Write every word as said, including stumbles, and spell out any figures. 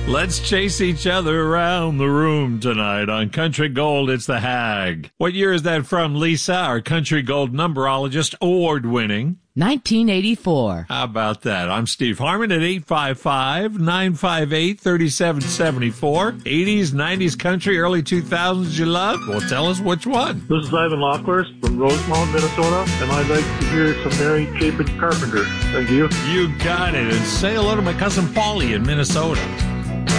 Let's chase each other around the room tonight. On Country Gold, it's the Hag. What year is that from, Lisa, our Country Gold numberologist, award-winning? nineteen eighty-four. How about that? I'm Steve Harmon at eight five five, nine five eight, three seven seven four. eighties, nineties country, early two thousands you love? Well, tell us which one. This is Ivan Lockhurst from Rosemount, Minnesota, and I'd like to hear some Mary Chapin Carpenter. Thank you. You got it. And say hello to my cousin Paulie in Minnesota.